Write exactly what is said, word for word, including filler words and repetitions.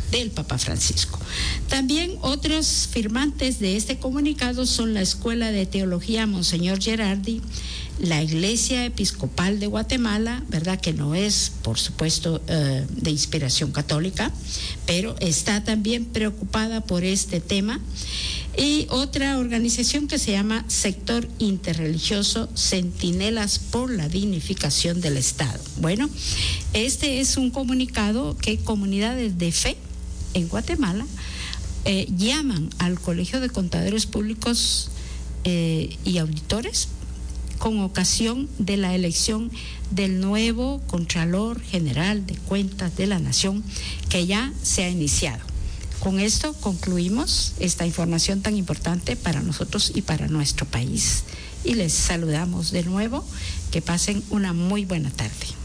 del Papa Francisco. También otros firmantes de este comunicado son la Escuela de Teología Monseñor Gerardi, la Iglesia Episcopal de Guatemala, ¿verdad? Que no es, por supuesto, eh, de inspiración católica, pero está también preocupada por este tema. Y otra organización que se llama Sector Interreligioso Centinelas por la Dignificación del Estado. Bueno, este es un comunicado que comunidades de fe en Guatemala eh, llaman al Colegio de Contadores Públicos eh, y Auditores con ocasión de la elección del nuevo Contralor General de Cuentas de la Nación, que ya se ha iniciado. Con esto concluimos esta información tan importante para nosotros y para nuestro país. Y les saludamos de nuevo. Que pasen una muy buena tarde.